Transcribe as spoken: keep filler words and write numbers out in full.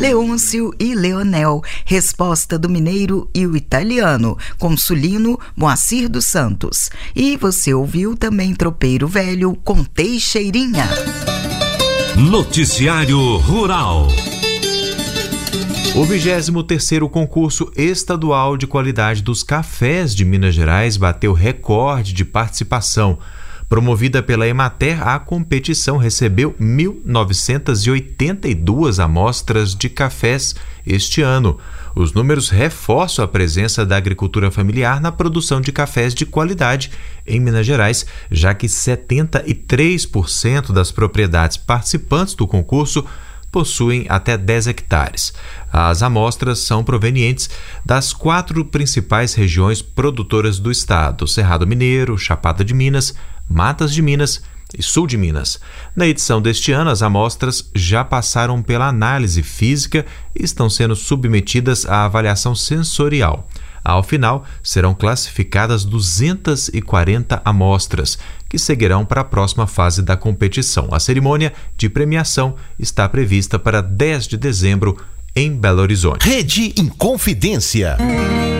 Leôncio e Leonel, resposta do mineiro e o italiano, consulino Moacir dos Santos. E você ouviu também Tropeiro Velho com Teixeirinha. Noticiário Rural. O vigésimo terceiro concurso estadual de qualidade dos cafés de Minas Gerais bateu recorde de participação. Promovida pela Emater, a competição recebeu mil novecentas e oitenta e duas amostras de cafés este ano. Os números reforçam a presença da agricultura familiar na produção de cafés de qualidade em Minas Gerais, já que setenta e três por cento das propriedades participantes do concurso possuem até dez hectares. As amostras são provenientes das quatro principais regiões produtoras do estado: Cerrado Mineiro, Chapada de Minas, Matas de Minas e Sul de Minas. Na edição deste ano, as amostras já passaram pela análise física e estão sendo submetidas à avaliação sensorial. Ao final, serão classificadas duzentas e quarenta amostras, que seguirão para a próxima fase da competição. A cerimônia de premiação está prevista para dez de dezembro em Belo Horizonte. Rede Inconfidência.